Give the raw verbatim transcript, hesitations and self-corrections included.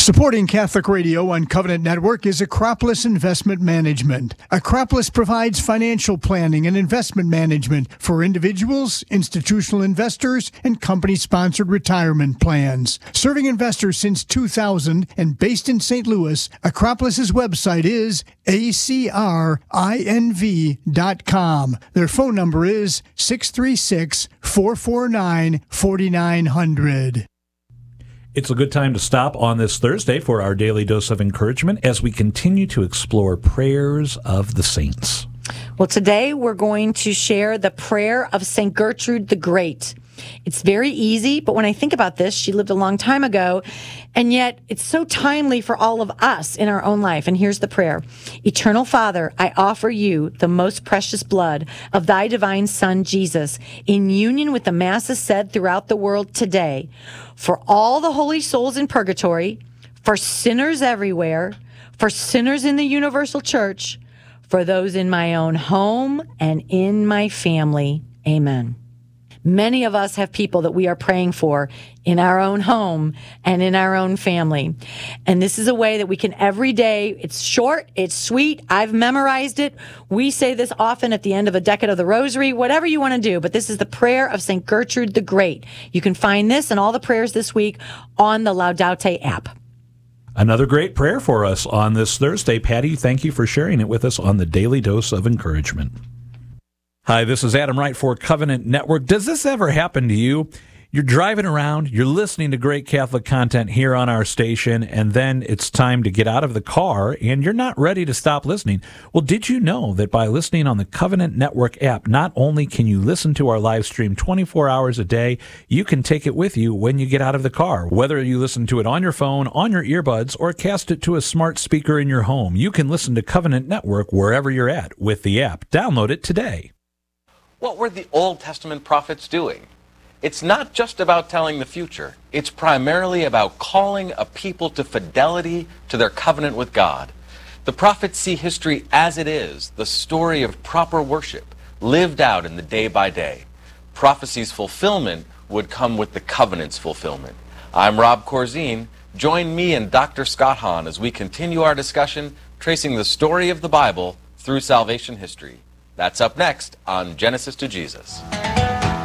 Supporting Catholic Radio on Covenant Network is Acropolis Investment Management. Acropolis provides financial planning and investment management for individuals, institutional investors, and company-sponsored retirement plans. Serving investors since two thousand and based in Saint Louis, Acropolis's website is A C R I N V dot com. Their phone number is six three six, four four nine, four nine zero zero. It's a good time to stop on this Thursday for our daily dose of encouragement as we continue to explore prayers of the saints. Well, today we're going to share the prayer of Saint Gertrude the Great. It's very easy, but when I think about this, she lived a long time ago, and yet it's so timely for all of us in our own life. And here's the prayer. Eternal Father, I offer you the most precious blood of thy divine Son, Jesus, in union with the masses said throughout the world today, for all the holy souls in purgatory, for sinners everywhere, for sinners in the universal church, for those in my own home and in my family. Amen. Many of us have people that we are praying for in our own home and in our own family. And this is a way that we can every day, it's short, it's sweet, I've memorized it. We say this often at the end of a decade of the rosary, whatever you want to do, but this is the prayer of Saint Gertrude the Great. You can find this and all the prayers this week on the Laudate app. Another great prayer for us on this Thursday. Patty, thank you for sharing it with us on the Daily Dose of Encouragement. Hi, this is Adam Wright for Covenant Network. Does this ever happen to you? You're driving around, you're listening to great Catholic content here on our station, and then it's time to get out of the car, and you're not ready to stop listening. Well, did you know that by listening on the Covenant Network app, not only can you listen to our live stream twenty-four hours a day, you can take it with you when you get out of the car. Whether you listen to it on your phone, on your earbuds, or cast it to a smart speaker in your home, you can listen to Covenant Network wherever you're at with the app. Download it today. What were the Old Testament prophets doing? It's not just about telling the future. It's primarily about calling a people to fidelity to their covenant with God. The prophets see history as it is, the story of proper worship, lived out in the day by day. Prophecy's fulfillment would come with the covenant's fulfillment. I'm Rob Corzine. Join me and Doctor Scott Hahn as we continue our discussion tracing the story of the Bible through salvation history. That's up next on Genesis to Jesus.